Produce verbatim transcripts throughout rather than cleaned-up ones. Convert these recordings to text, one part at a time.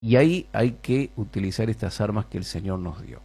Y ahí hay que utilizar estas armas que el Señor nos dio.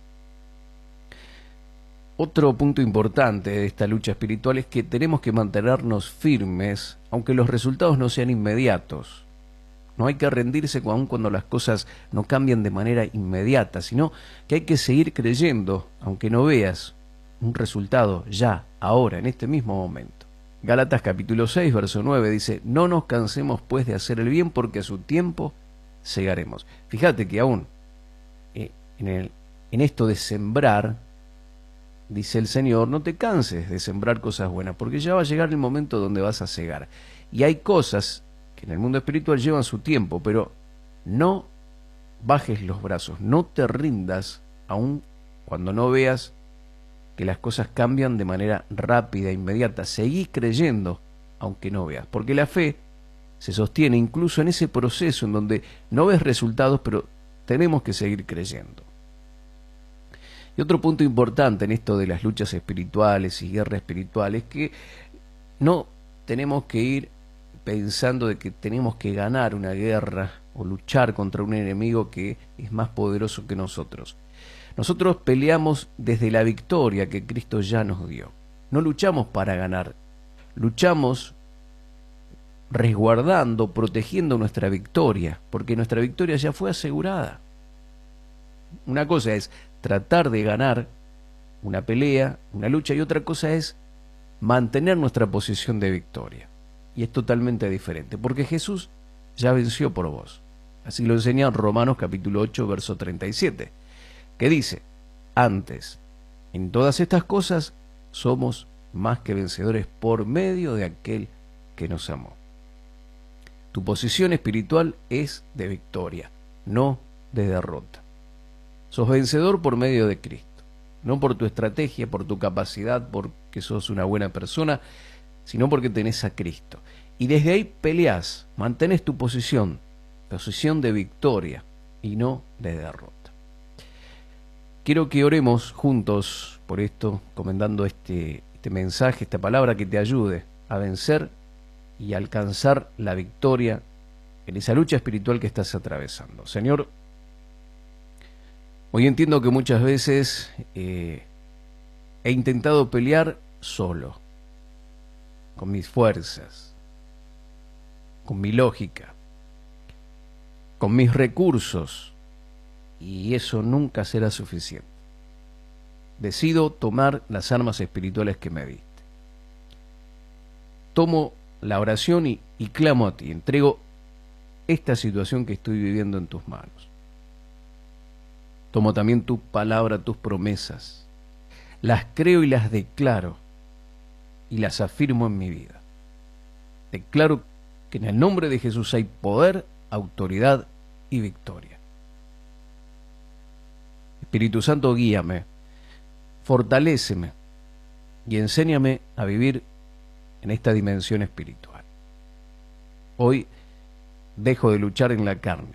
Otro punto importante de esta lucha espiritual es que tenemos que mantenernos firmes, aunque los resultados no sean inmediatos. No hay que rendirse aun cuando las cosas no cambian de manera inmediata, sino que hay que seguir creyendo, aunque no veas un resultado ya, ahora, en este mismo momento. Gálatas capítulo seis, verso nueve dice: no nos cansemos pues de hacer el bien, porque a su tiempo segaremos. Fíjate que aún eh, en, el, en esto de sembrar, dice el Señor, no te canses de sembrar cosas buenas, porque ya va a llegar el momento donde vas a cegar. Y hay cosas que en el mundo espiritual llevan su tiempo, pero no bajes los brazos, no te rindas, aun cuando no veas que las cosas cambian de manera rápida, inmediata. Seguí creyendo, aunque no veas, porque la fe se sostiene incluso en ese proceso en donde no ves resultados, pero tenemos que seguir creyendo. Y otro punto importante en esto de las luchas espirituales y guerras espirituales es que no tenemos que ir pensando de que tenemos que ganar una guerra o luchar contra un enemigo que es más poderoso que nosotros. Nosotros peleamos desde la victoria que Cristo ya nos dio. No luchamos para ganar, luchamos resguardando, protegiendo nuestra victoria, porque nuestra victoria ya fue asegurada. Una cosa es tratar de ganar una pelea, una lucha, y otra cosa es mantener nuestra posición de victoria. Y es totalmente diferente, porque Jesús ya venció por vos. Así lo enseña Romanos capítulo ocho, verso treinta y siete, que dice: antes, en todas estas cosas somos más que vencedores por medio de aquel que nos amó. Tu posición espiritual es de victoria, no de derrota. Sos vencedor por medio de Cristo, no por tu estrategia, por tu capacidad, porque sos una buena persona, sino porque tenés a Cristo. Y desde ahí peleás, mantenés tu posición, posición de victoria y no de derrota. Quiero que oremos juntos por esto, comendando este, este mensaje, esta palabra que te ayude a vencer y alcanzar la victoria en esa lucha espiritual que estás atravesando. Señor, hoy entiendo que muchas veces eh, he intentado pelear solo, con mis fuerzas, con mi lógica, con mis recursos, y eso nunca será suficiente. Decido tomar las armas espirituales que me diste. Tomo la oración y, y clamo a ti, entrego esta situación que estoy viviendo en tus manos. Tomo también tu palabra, tus promesas, las creo y las declaro, y las afirmo en mi vida. Declaro que en el nombre de Jesús hay poder, autoridad y victoria. Espíritu Santo, guíame, fortaléceme y enséñame a vivir en esta dimensión espiritual. Hoy dejo de luchar en la carne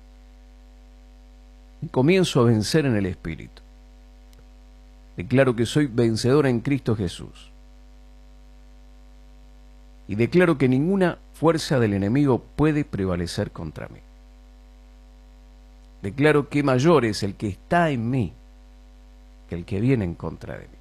y comienzo a vencer en el Espíritu. Declaro que soy vencedor en Cristo Jesús. Y declaro que ninguna fuerza del enemigo puede prevalecer contra mí. Declaro que mayor es el que está en mí que el que viene en contra de mí.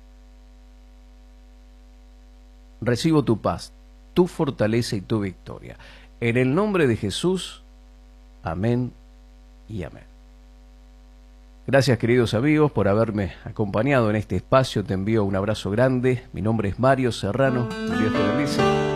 Recibo tu paz, tu fortaleza y tu victoria. En el nombre de Jesús, amén y amén. Gracias, queridos amigos, por haberme acompañado en este espacio. Te envío un abrazo grande. Mi nombre es Mario Serrano. Dios te bendice.